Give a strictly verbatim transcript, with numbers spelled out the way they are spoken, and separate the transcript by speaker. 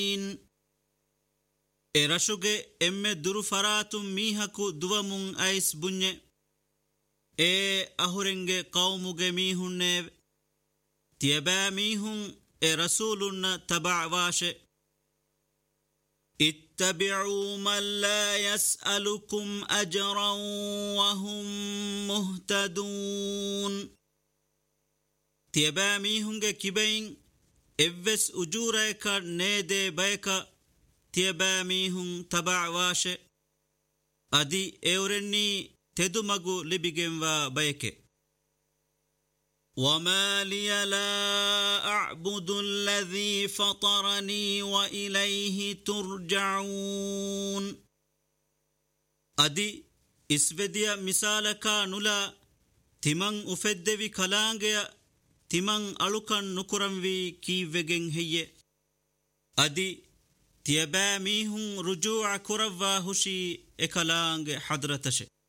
Speaker 1: erashuge emme duru faratum mihaku duwamun ais bunye e ahurenge qawmuge mihunne tieba mihun e rasulunna taba'washe اتبعوا من لا يسألكم أجرا وهم مهتدون تيبا ميهنگ كبين إفس أجوريك نيدي بيكا تيبا ميهن تبع واشه أدي اورني تدمغو لبگن و بيكي وما لي لا أعبد الذي فطرني وإليه ترجعون أدي إسفديا مثالك نلا تمن أفدوي كلانجيا تمن ألوكن نكرموي كيفجن هي أدي تيبا ميهن رجوع كروا هشي إكلانج حضرتش